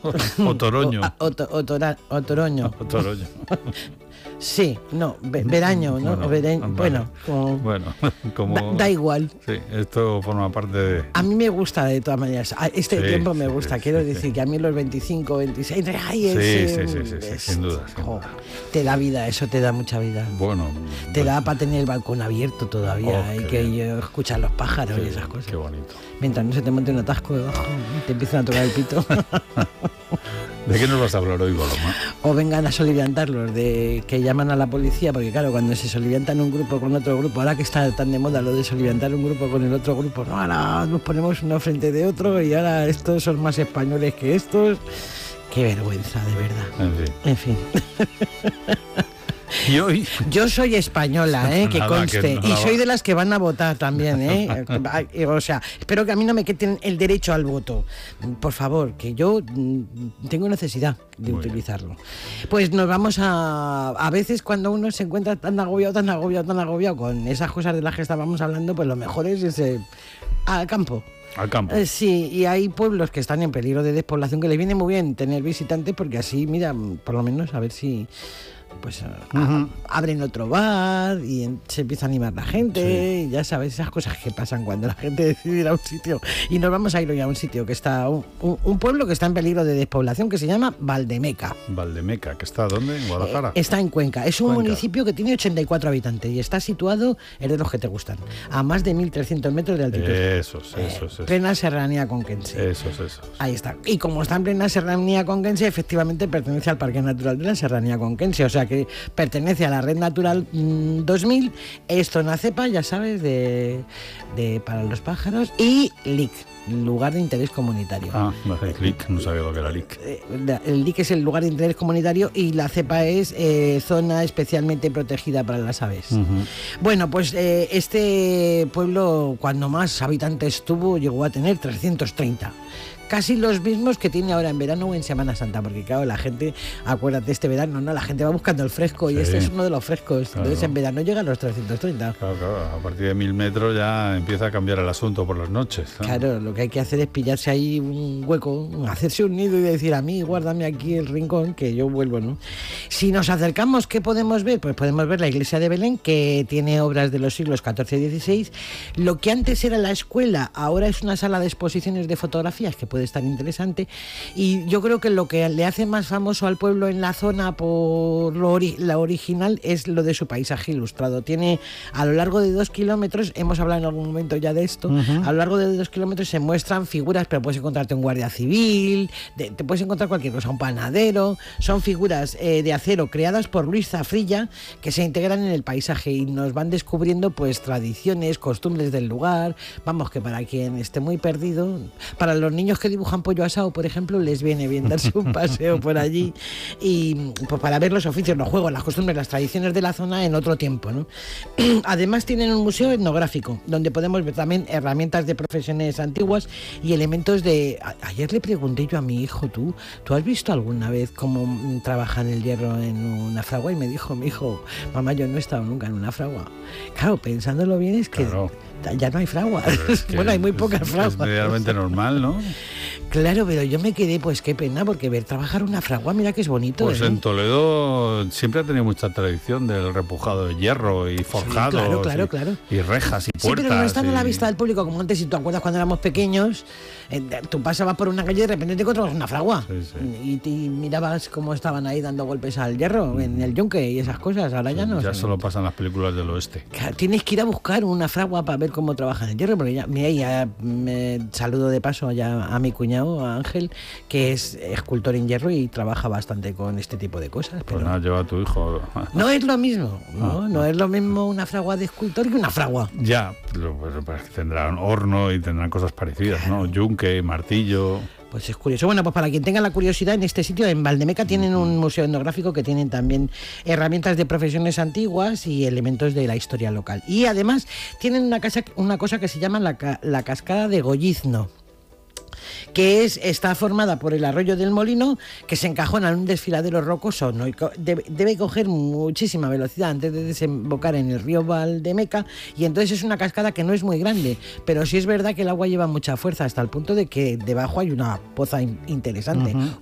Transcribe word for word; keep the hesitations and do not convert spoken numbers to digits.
o Toroño. O, o, o, tora, o Toroño. O Toroño. Sí, no, ve, veraño, ¿no? Bueno, Veraño, vale. bueno, como, bueno, como da, da igual. Sí, esto forma parte de... A mí me gusta de todas maneras. Este sí, tiempo me sí, gusta. sí, Quiero sí, decir sí. que a mí los veinticinco, veintiséis... ¡Ay, Sí, ese, sí, sí, sí, sí, es, sin duda, sin jo, duda. Te da vida, eso te da mucha vida. Bueno, Te pues, da para tener el balcón abierto todavía Oh, y qué que bien. escuchar los pájaros sí, y esas cosas. Qué bonito. Mientras no se te monte un atasco debajo y te empiezan a tocar el pito. ¿De qué nos vas a hablar hoy, Paloma? O vengan a soliviantarlos, de que llaman a la policía, porque claro, cuando se soliviantan un grupo con otro grupo, ahora que está tan de moda lo de soliviantar un grupo con el otro grupo, no, ahora nos ponemos uno frente de otro y ahora estos son más españoles que estos. Qué vergüenza, de verdad. En fin. En fin. Y hoy... Yo soy española, ¿eh? que Nada, conste. que y nada. soy de las que van a votar también, ¿eh? O sea, espero que a mí no me quiten el derecho al voto. Por favor, que yo mm, tengo necesidad de Muy utilizarlo. Pues nos vamos a... A veces cuando uno se encuentra tan agobiado, tan agobiado, tan agobiado con esas cosas de las que estábamos hablando, pues lo mejor es ese... al campo. Al campo. Eh, sí, y hay pueblos que están en peligro de despoblación que les viene muy bien tener visitantes porque así, mira, por lo menos a ver si pues uh-huh. a, abren otro bar y en, se empieza a animar la gente, sí. Y ya sabes, esas cosas que pasan cuando la gente decide ir a un sitio. Y nos vamos a ir hoy a un sitio que está, un, un, un pueblo que está en peligro de despoblación que se llama Valdemeca. Valdemeca, que está ¿dónde? ¿En Guadalajara? Eh, está en Cuenca. Es un Cuenca. municipio que tiene ochenta y cuatro habitantes y está situado, es de los que te gustan, a más de mil trescientos metros de altitud. Esos, esos, eh, esos. Plena serranía conquense. Esos, esos. Ahí está. Y como está en plena serranía conquense, efectivamente pertenece al Parque Natural de la Serranía Conquense. O sea que pertenece a la Red Natural mmm, dos mil. Es zona cepa, ya sabes, de, de para los pájaros. Y L I C, lugar de interés comunitario. Ah, no sé, L I C, no sabía lo que era L I C. El L I C es el lugar de interés comunitario y la cepa es eh, zona especialmente protegida para las aves. Uh-huh. Bueno, pues eh, este pueblo, cuando más habitantes tuvo, llegó a tener trescientos treinta. Casi los mismos que tiene ahora en verano o en Semana Santa, porque claro, la gente, acuérdate, este verano, ¿no? La gente va buscando el fresco, sí. Y este es uno de los frescos. Claro. Entonces en verano llega a los trescientos treinta. Claro, claro, a partir de mil metros ya empieza a cambiar el asunto por las noches, ¿no? Claro, lo que hay que hacer es pillarse ahí un hueco, hacerse un nido y decir, a mí, guárdame aquí el rincón, que yo vuelvo, ¿no? Si nos acercamos, ¿qué podemos ver? Pues podemos ver la iglesia de Belén, que tiene obras de los siglos catorce y dieciséis. Lo que antes era la escuela, ahora es una sala de exposiciones de fotografías, que puede estar interesante, y yo creo que lo que le hace más famoso al pueblo en la zona por lo ori- la original es lo de su paisaje ilustrado. Tiene a lo largo de dos kilómetros, hemos hablado en algún momento ya de esto, uh-huh. A lo largo de dos kilómetros se muestran figuras, pero puedes encontrarte un guardia civil, de, te puedes encontrar cualquier cosa, un panadero, son figuras eh, de acero creadas por Luis Zafrilla que se integran en el paisaje y nos van descubriendo pues tradiciones, costumbres del lugar. Vamos, que para quien esté muy perdido, para los niños que dibujan pollo asado, por ejemplo, les viene bien darse un paseo por allí y pues, para ver los oficios, los juegos, las costumbres, las tradiciones de la zona en otro tiempo, ¿no? Además tienen un museo etnográfico donde podemos ver también herramientas de profesiones antiguas y elementos de... A- ayer le pregunté yo a mi hijo, ¿tú, ¿tú has visto alguna vez cómo trabajan el hierro en una fragua? Y me dijo mi hijo, mamá, yo no he estado nunca en una fragua. Claro, pensándolo bien es que... Claro. Ya no hay fraguas. Es que bueno, hay muy pocas es, fraguas. Es medianamente normal, ¿no? Claro, pero yo me quedé, pues qué pena, porque ver trabajar una fragua, mira que es bonito. Pues ¿eh? en Toledo siempre ha tenido mucha tradición del repujado de hierro y forjados. Sí, claro, claro, y, claro. Y rejas y puertas. Sí, pero no están y... a la vista del público como antes. Si tú acuerdas cuando éramos pequeños, eh, tú pasabas por una calle y de repente te encontrabas una fragua. Sí, sí. Y, y mirabas cómo estaban ahí dando golpes al hierro, mm. en el yunque y esas cosas. Ahora sí, ya no. Ya o sea, solo pasan las películas del oeste. Claro, tienes que ir a buscar una fragua para ver cómo trabajan el hierro. Porque ya, mira, ya me saludo de paso ya a mi cuñado, a Ángel, que es escultor en hierro y trabaja bastante con este tipo de cosas. Pero pues nada, lleva a tu hijo. No es lo mismo, no, Ah, no ah. es lo mismo una fragua de escultor que una fragua. Ya, pero, pero, pero tendrán horno y tendrán cosas parecidas, claro. ¿No? Yunque, martillo. Pues es curioso. Bueno, pues para quien tenga la curiosidad, en este sitio, en Valdemeca, tienen un museo etnográfico que tienen también herramientas de profesiones antiguas y elementos de la historia local. Y además tienen una, casa, una cosa que se llama la, la cascada de Gollizno, que es, está formada por el arroyo del Molino, que se encajona en un desfiladero rocoso, ¿no? Y co- debe, debe coger muchísima velocidad antes de desembocar en el río Valdemeca, y entonces es una cascada que no es muy grande, pero sí es verdad que el agua lleva mucha fuerza, hasta el punto de que debajo hay una poza in- interesante, uh-huh.